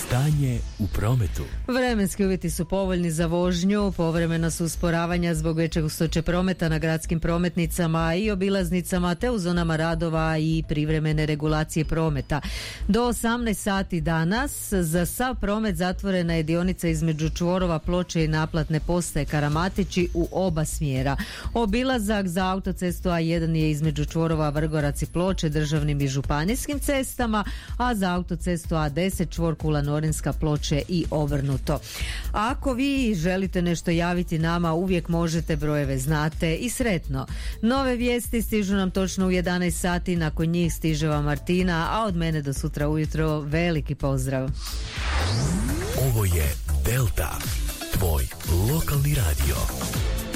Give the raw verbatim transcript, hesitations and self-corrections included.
Stanje u prometu. Vremenski uvjeti su povoljni za vožnju, povremeno su usporavanja zbog veće gustoće prometa na gradskim prometnicama i obilaznicama te u zonama radova i privremene regulacije prometa. Do osamnaest sati danas za sav promet zatvorena je dionica između čvorova Ploče i naplatne postaje Karamatići u oba smjera. Obilazak za autocestu A jedan je između čvorova Vrgorac i Ploče državnim i županijskim cestama, a za autocestu A deset čvor Kula Norinska, Ploče i obrnuto. Ako vi želite nešto javiti nama, uvijek možete, brojeve znate i sretno. Nove vijesti stižu nam točno u jedanaest sati, nakon njih stiže vam Martina, a od mene do sutra ujutro veliki pozdrav. Ovo je Delta, tvoj lokalni radio.